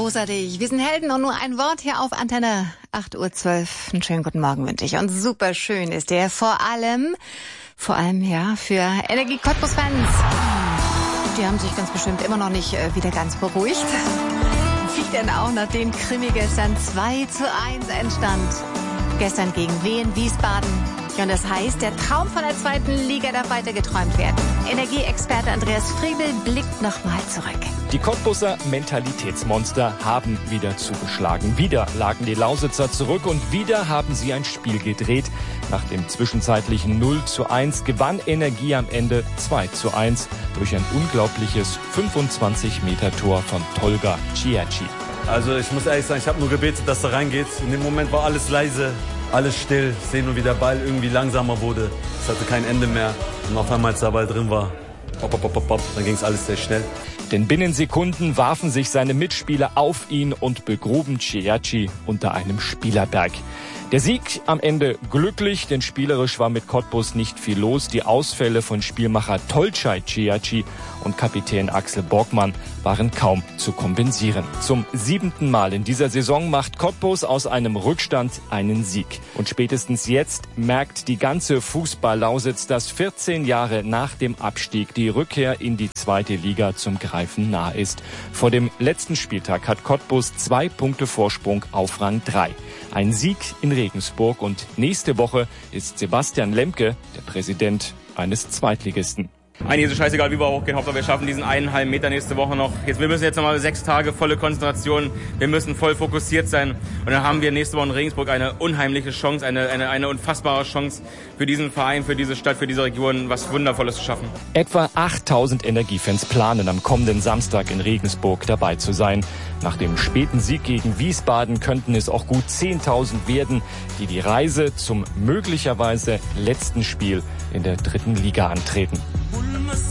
großartig. Wir sind Helden und nur ein Wort hier auf Antenne 8:12 Uhr. Einen schönen guten Morgen wünsche ich. Und super schön ist der vor allem ja, für Energie Cottbus-Fans. Die haben sich ganz bestimmt immer noch nicht wieder ganz beruhigt. Wie denn auch, nachdem Krimi gestern 2:1 entstand. Gestern gegen Wien Wiesbaden. Und das heißt, der Traum von der zweiten Liga darf weiter geträumt werden. Energieexperte Andreas Friebel blickt nochmal zurück. Die Cottbuser Mentalitätsmonster haben wieder zugeschlagen. Wieder lagen die Lausitzer zurück und wieder haben sie ein Spiel gedreht. Nach dem zwischenzeitlichen 0:1 gewann Energie am Ende 2:1 durch ein unglaubliches 25-Meter-Tor von Tolga Ciacci. Also ich muss ehrlich sagen, ich habe nur gebetet, dass er reingeht. In dem Moment war alles leise, alles still. Ich sehe nur, wie der Ball irgendwie langsamer wurde. Es hatte kein Ende mehr. Und auf einmal, als der Ball drin war, dann ging es alles sehr schnell. Denn binnen Sekunden warfen sich seine Mitspieler auf ihn und begruben Ciacci unter einem Spielerberg. Der Sieg am Ende glücklich, denn spielerisch war mit Cottbus nicht viel los. Die Ausfälle von Spielmacher Tolga Ciacci und Kapitän Axel Borgmann waren kaum zu kompensieren. Zum 7. Mal in dieser Saison macht Cottbus aus einem Rückstand einen Sieg. Und spätestens jetzt merkt die ganze Fußball-Lausitz, dass 14 Jahre nach dem Abstieg die Rückkehr in die zweite Liga zum Greifen nah ist. Vor dem letzten Spieltag hat Cottbus 2 Punkte Vorsprung auf Rang 3. Ein Sieg in Regensburg und nächste Woche ist Sebastian Lemke der Präsident eines Zweitligisten. Eigentlich ist es scheißegal, wie wir hochgehen. Hauptsache wir schaffen diesen 1,5 Meter nächste Woche noch. Wir müssen jetzt nochmal 6 Tage volle Konzentration. Wir müssen voll fokussiert sein. Und dann haben wir nächste Woche in Regensburg eine unheimliche Chance, eine unfassbare Chance für diesen Verein, für diese Stadt, für diese Region, was Wundervolles zu schaffen. Etwa 8000 Energiefans planen am kommenden Samstag in Regensburg dabei zu sein. Nach dem späten Sieg gegen Wiesbaden könnten es auch gut 10.000 werden, die die Reise zum möglicherweise letzten Spiel in der 3. Liga antreten.